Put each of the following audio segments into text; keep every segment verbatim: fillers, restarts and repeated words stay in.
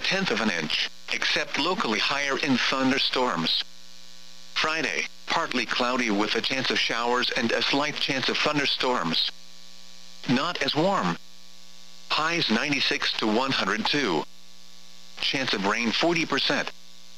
tenth of an inch, except locally higher in thunderstorms. Friday, partly cloudy with a chance of showers and a slight chance of thunderstorms. Not as warm. Highs ninety-six to one hundred two. Chance of rain forty percent.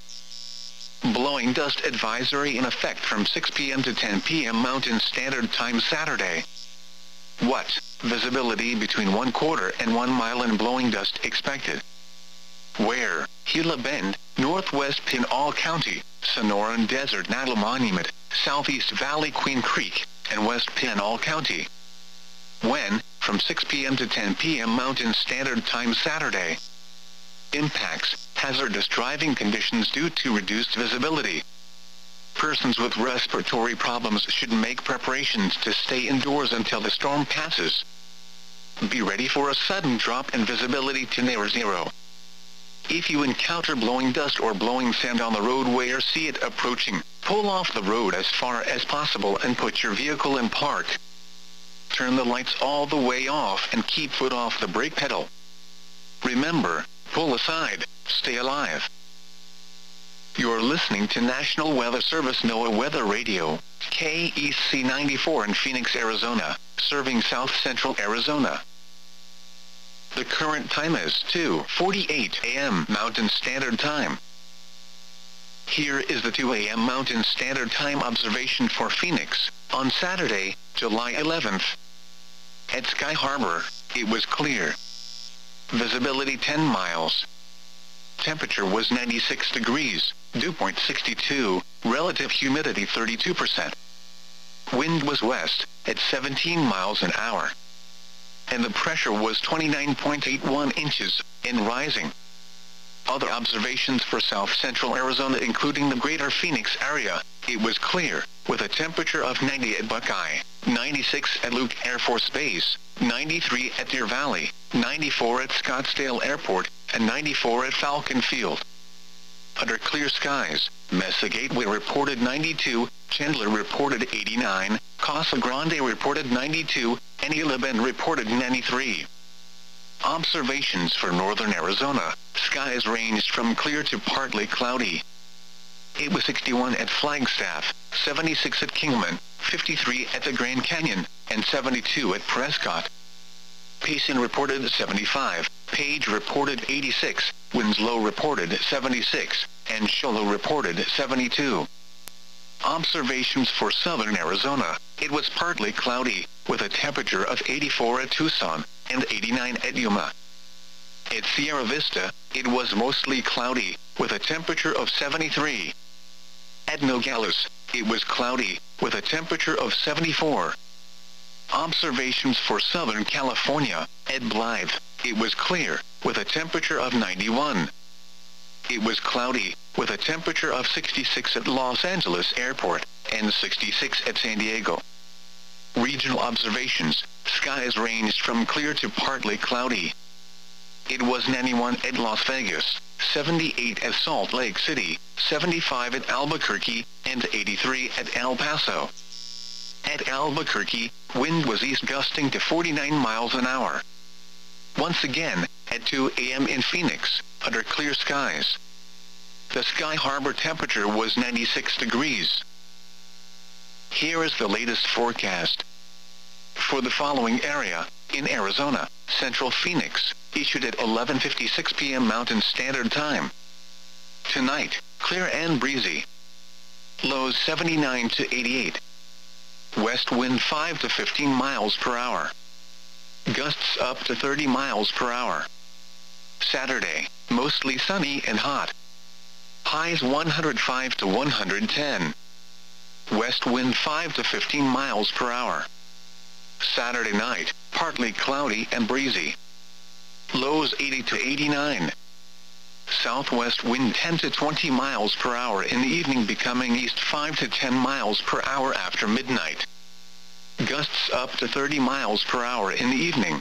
Blowing dust advisory in effect from six p m to ten p m Mountain Standard Time Saturday. What? Visibility between one quarter and one mile and blowing dust expected. Where? Gila Bend, Northwest Pinal County, Sonoran Desert Natal Monument, Southeast Valley Queen Creek, and West Pinal County. When? From six p m to ten p m Mountain Standard Time Saturday. Impacts: hazardous driving conditions due to reduced visibility. Persons with respiratory problems should make preparations to stay indoors until the storm passes. Be ready for a sudden drop in visibility to near zero. If you encounter blowing dust or blowing sand on the roadway or see it approaching, pull off the road as far as possible and put your vehicle in park. Turn the lights all the way off and keep foot off the brake pedal. Remember, pull aside, stay alive. You're listening to National Weather Service NOAA Weather Radio, K E C ninety-four in Phoenix, Arizona, serving South Central Arizona. The current time is two forty-eight a m Mountain Standard Time. Here is the two a m Mountain Standard Time observation for Phoenix, on Saturday, July eleventh. At Sky Harbor, it was clear. Visibility ten miles. Temperature was ninety-six degrees, dew point sixty-two, relative humidity thirty-two percent. Wind was west, at seventeen miles an hour. And the pressure was twenty-nine point eight one inches, and rising. Other observations for South Central Arizona including the greater Phoenix area, it was clear, with a temperature of ninety at Buckeye, ninety-six at Luke Air Force Base, ninety-three at Deer Valley, ninety-four at Scottsdale Airport, and ninety-four at Falcon Field. Under clear skies, Mesa Gateway reported ninety-two, Chandler reported eighty-nine, Casa Grande reported ninety-two, and Gila Bend reported ninety-three. Observations for northern Arizona, skies ranged from clear to partly cloudy. It was sixty-one at Flagstaff, seventy-six at Kingman, fifty-three at the Grand Canyon, and seventy-two at Prescott. Payson reported seventy-five, Page reported eighty-six, Winslow reported seventy-six, and Show Low reported seventy-two. Observations for southern Arizona, it was partly cloudy, with a temperature of eighty-four at Tucson, and eighty-nine at Yuma. At Sierra Vista, it was mostly cloudy, with a temperature of seventy-three. At Nogales, it was cloudy, with a temperature of seventy-four. Observations for Southern California, at Blythe, it was clear, with a temperature of ninety-one. It was cloudy, with a temperature of sixty-six at Los Angeles Airport, and sixty-six at San Diego. Regional observations, skies ranged from clear to partly cloudy. It was ninety-one at Las Vegas, seventy-eight at Salt Lake City, seventy-five at Albuquerque, and eighty-three at El Paso. At Albuquerque, wind was east gusting to forty-nine miles an hour. Once again, at two a m in Phoenix, under clear skies. The Sky Harbor temperature was ninety-six degrees. Here is the latest forecast. For the following area, in Arizona, Central Phoenix, issued at eleven fifty-six p m Mountain Standard Time. Tonight, clear and breezy. Lows seventy-nine to eighty-eight. West wind five to fifteen miles per hour. Gusts up to thirty miles per hour. Saturday, mostly sunny and hot. Highs one hundred five to one hundred ten. West wind five to fifteen miles per hour. Saturday night, partly cloudy and breezy. Lows eighty to eighty-nine. Southwest wind ten to twenty miles per hour in the evening, becoming east five to ten miles per hour after midnight. Gusts up to thirty miles per hour in the evening.